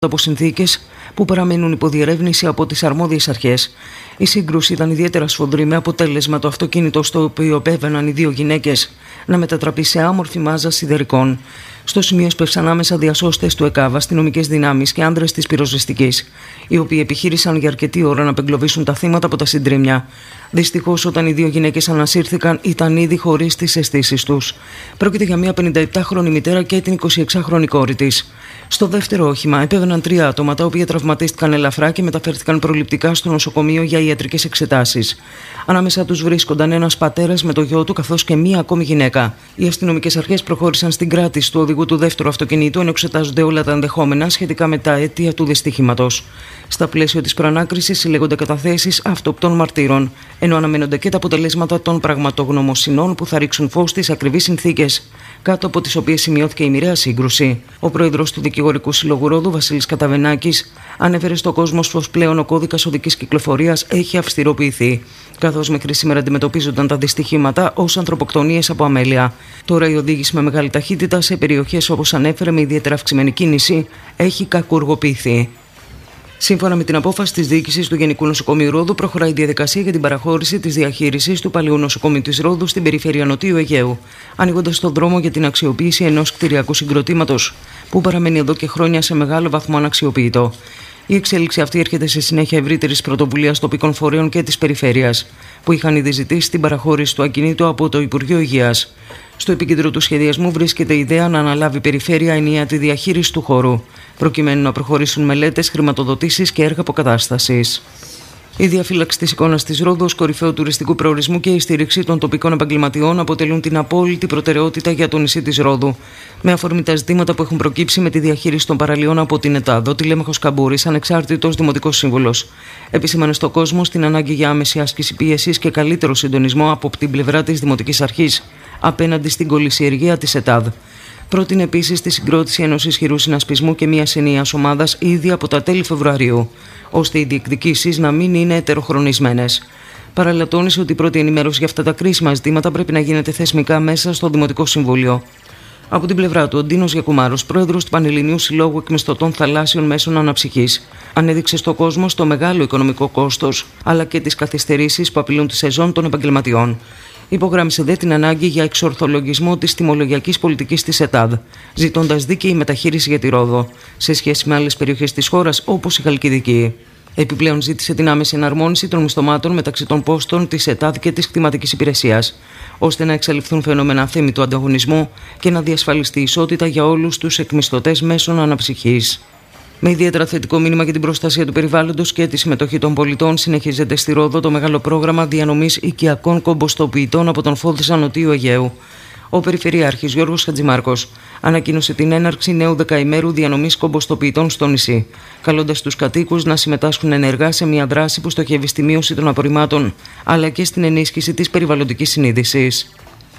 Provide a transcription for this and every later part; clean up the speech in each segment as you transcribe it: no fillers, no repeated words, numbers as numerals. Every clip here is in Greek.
από συνθήκες που παραμένουν υποδιερεύνηση από τις αρμόδιες αρχές. Η σύγκρουση ήταν ιδιαίτερα σφοδρή, με αποτέλεσμα το αυτοκίνητο στο οποίο επέβαιναν οι δύο γυναίκες να μετατραπεί σε άμορφη μάζα σιδερικών. Στο σημείο σπεύσαν άμεσα διασώστες του ΕΚΑΒ, αστυνομικές δυνάμεις και άνδρες της πυροσβεστικής, οι οποίοι επιχείρησαν για αρκετή ώρα να απεγκλωβίσουν τα θύματα από τα συντρίμμια. Δυστυχώς, όταν οι δύο γυναίκες ανασύρθηκαν, ήταν ήδη χωρίς τις αισθήσεις τους. Πρόκειται για μια 57χρονη μητέρα και την 26χρονη κόρη της. Στο δεύτερο όχημα επέβαιναν 3 άτομα, τα οποία τραυματίστηκαν ελαφρά και μεταφέρθηκαν προληπτικά στο νοσοκομείο για ιατρικές εξετάσεις. Ανάμεσα τους βρίσκονταν ένας πατέρας με το γιο του, καθώς και μία ακόμη γυναίκα. Οι αστυνομικές αρχές προχώρησαν στην κράτηση του οδηγού του δεύτερου αυτοκινήτου, ενώ εξετάζονται όλα τα ενδεχόμενα σχετικά με τα αίτια του δυστυχήματος. Στα πλαίσια της προανάκρισης συλλέγονται καταθέσεις αυτοπτών μαρτύρων, ενώ αναμένονται και τα αποτελέσματα των πραγματογνωμοσυνών που θα ρίξουν φως στις ακριβείς συνθήκες κάτω από τις οποίες σημειώθηκε η μοιραία σύγκρουση. Ο πρόεδρος του Δικηγορικού Συλλόγου Ρόδου, Βασίλης Καταβενάκης, ανέφερε στον κόσμο πως πλέον ο κώδικας οδικής κυκλοφορίας έχει αυστηροποιηθεί, καθώς μέχρι σήμερα αντιμετωπίζονταν τα δυστυχήματα ως ανθρωποκτονίες από αμέλεια. Τώρα η οδήγηση με μεγάλη ταχύτητα σε περιοχές, όπως ανέφερε, με ιδιαίτερα αυξημένη κίνηση, έχει κακουργοποιηθεί. Σύμφωνα με την απόφαση της διοίκησης του Γενικού Νοσοκομείου Ρόδου, προχωράει η διαδικασία για την παραχώρηση της διαχείρισης του παλαιού νοσοκομείου της Ρόδου στην περιφέρεια Νοτίου Αιγαίου, ανοίγοντας τον δρόμο για την αξιοποίηση ενός κτηριακού συγκροτήματος που παραμένει εδώ και χρόνια σε μεγάλο βαθμό αναξιοποιητό. Η εξέλιξη αυτή έρχεται σε συνέχεια ευρύτερης πρωτοβουλίας τοπικών φορέων και της περιφέρειας, που είχαν ήδη ζητήσει την παραχώρηση του ακινήτου από το Υπουργείο Υγείας. Στο επίκεντρο του σχεδιασμού βρίσκεται η ιδέα να αναλάβει η περιφέρεια ενιαία τη διαχείριση του χώρου, προκειμένου να προχωρήσουν μελέτες, χρηματοδοτήσεις και έργα αποκατάστασης. Η διαφύλαξη της εικόνας της Ρόδου ως κορυφαίου τουριστικού προορισμού και η στήριξη των τοπικών επαγγελματιών αποτελούν την απόλυτη προτεραιότητα για το νησί της Ρόδου. Με αφορμή τα ζητήματα που έχουν προκύψει με τη διαχείριση των παραλίων από την ΕΤΑΔ, ο Τηλέμαχος Καμπούρης, ανεξάρτητος δημοτικός σύμβουλος, επισήμανε στον κόσμο στην ανάγκη για άμεση άσκηση πίεσης και καλύτερο συντονισμό από την πλευρά της Δημοτικής Αρχής απέναντι στην κολυσιεργία της ΕΤΑΔ. Πρότεινε επίσης τη συγκρότηση ενός ισχυρού συνασπισμού και μιας ενιαίας ομάδας ήδη από τα τέλη Φεβρουαρίου, ώστε οι διεκδικήσεις να μην είναι ετεροχρονισμένες. Παράλληλα, τόνισε ότι η πρώτη ενημέρωση για αυτά τα κρίσιμα ζητήματα πρέπει να γίνεται θεσμικά μέσα στο Δημοτικό Συμβούλιο. Από την πλευρά του, ο Ντίνος Γιακουμάρος, πρόεδρος του Πανελληνίου Συλλόγου Εκμισθωτών Θαλάσσιων Μέσων Αναψυχής, ανέδειξε στον κόσμο το μεγάλο οικονομικό κόστος, αλλά και τις καθυστερήσεις που απειλούν τη σεζόν των επαγγελματιών. Υπογράμμισε δε την ανάγκη για εξορθολογισμό της τιμολογιακής πολιτικής της ΕΤΑΔ, ζητώντας δίκαιη μεταχείριση για τη Ρόδο, σε σχέση με άλλες περιοχές της χώρας όπως η Χαλκιδική. Επιπλέον, ζήτησε την άμεση εναρμόνιση των μισθωμάτων μεταξύ των πόστων της ΕΤΑΔ και της κτηματικής υπηρεσίας, ώστε να εξαλειφθούν φαινόμενα αθέμητου ανταγωνισμού και να διασφαλιστεί η ισότητα για όλους τους εκμισθωτές μέσων αναψυχής. Με ιδιαίτερα θετικό μήνυμα για την προστασία του περιβάλλοντος και τη συμμετοχή των πολιτών, συνεχίζεται στη Ρόδο το μεγάλο πρόγραμμα διανομής οικιακών κομποστοποιητών από τον Φόδησα Νοτίου Αιγαίου. Ο Περιφερειάρχης Γιώργος Χατζημάρκος ανακοίνωσε την έναρξη νέου δεκαημέρου διανομής κομποστοποιητών στο νησί, καλώντας τους κατοίκους να συμμετάσχουν ενεργά σε μια δράση που στοχεύει στη μείωση των απορριμμάτων, αλλά και στην ενίσχυση της περιβαλλοντικής συνείδησης.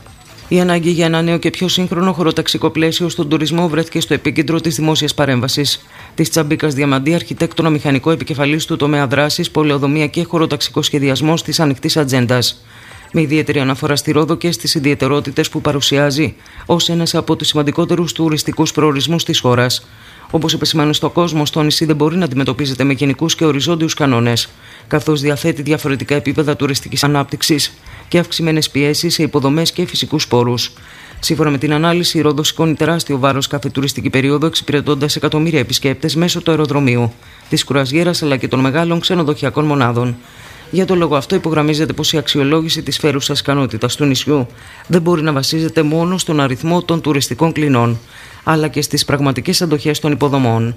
Η ανάγκη για ένα νέο και πιο σύγχρονο χωροταξικό πλαίσιο στον τουρισμό βρέθηκε στο επίκεντρο της δημόσιας παρέμβασης της Τσαμπίκας Διαμαντή, αρχιτέκτονα μηχανικό επικεφαλής του τομέα δράσης, πολεοδομία και χωροταξικό σχεδιασμό της ανοιχτής ατζέντας. Με ιδιαίτερη αναφορά στη Ρόδο και στις ιδιαιτερότητες που παρουσιάζει ως ένας από τους σημαντικότερους τουριστικούς προορισμούς της χώρας. Όπως επεσημάνει στον κόσμο, το νησί δεν μπορεί να αντιμετωπίζεται με γενικούς και οριζόντιους κανόνες, καθώς διαθέτει διαφορετικά επίπεδα τουριστικής ανάπτυξης και αυξημένες πιέσεις σε υποδομές και φυσικούς πόρους. Σύμφωνα με την ανάλυση, η Ρόδος σηκώνει τεράστιο βάρος κάθε τουριστική περίοδο, εξυπηρετώντας εκατομμύρια επισκέπτες μέσω του αεροδρομίου, της κουραζιέρας αλλά και των μεγάλων ξενοδοχειακών μονάδων. Για τον λόγο αυτό, υπογραμμίζεται πως η αξιολόγηση της φέρουσας ικανότητας του νησιού δεν μπορεί να βασίζεται μόνο στον αριθμό των τουριστικών κλινών, αλλά και στις πραγματικές αντοχές των υποδομών.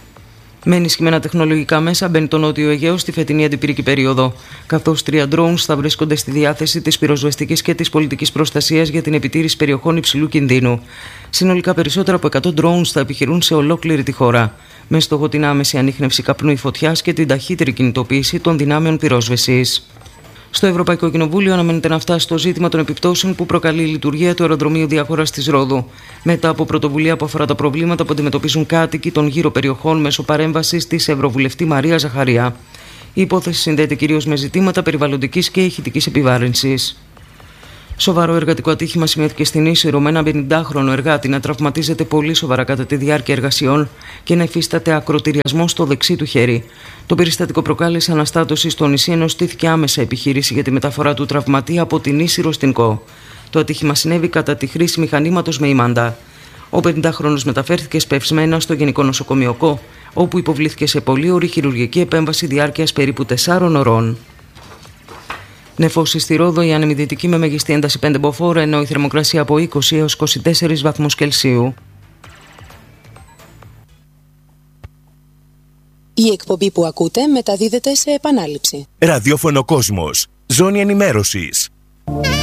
Με ενισχυμένα τεχνολογικά μέσα μπαίνει το Νότιο Αιγαίο στη φετινή αντιπυρική περίοδο, καθώς 3 drones θα βρίσκονται στη διάθεση της πυροσβεστικής και της πολιτικής προστασίας για την επιτήρηση περιοχών υψηλού κινδύνου. Συνολικά, περισσότερα από 100 drones θα επιχειρούν σε ολόκληρη τη χώρα, με στόχο την άμεση ανίχνευση καπνού ή φωτιάς και την ταχύτερη κινητοποίηση των δυνάμεων πυρόσβεσης. Στο Ευρωπαϊκό Κοινοβούλιο αναμένεται να φτάσει το ζήτημα των επιπτώσεων που προκαλεί η λειτουργία του αεροδρομίου Διάχορας της Ρόδου, μετά από πρωτοβουλία που αφορά τα προβλήματα που αντιμετωπίζουν κάτοικοι των γύρω περιοχών μέσω παρέμβασης της Ευρωβουλευτή Μαρία Ζαχαρία. Η υπόθεση συνδέεται κυρίως με ζητήματα περιβαλλοντικής και ηχητικής επιβάρυνσης. Σοβαρό εργατικό ατύχημα σημειώθηκε στην Ίσυρο με έναν 50χρονο εργάτη να τραυματίζεται πολύ σοβαρά κατά τη διάρκεια εργασιών και να υφίσταται ακροτηριασμό στο δεξί του χέρι. Το περιστατικό προκάλεσε αναστάτωση στο νησί, ενώ στήθηκε άμεσα επιχείρηση για τη μεταφορά του τραυματία από την Ίσυρο στην ΚΟ. Το ατύχημα συνέβη κατά τη χρήση μηχανήματος με ημάντα. Ο 50χρονος μεταφέρθηκε σπευσμένα στο Γενικό Νοσοκομείο ΚΟ, όπου υποβλήθηκε σε πολύωρη χειρουργική επέμβαση διάρκειας περίπου 4 ωρών. Νεφώσει στη Ρόδο, η ανεμιδυτική με μεγιστή ένταση 5 μποφόρ, ενώ η θερμοκρασία από 20 έως 24 βαθμούς Κελσίου. Η εκπομπή που ακούτε μεταδίδεται σε επανάληψη. Ραδιόφωνο Κόσμος. Ζώνη ενημέρωσης.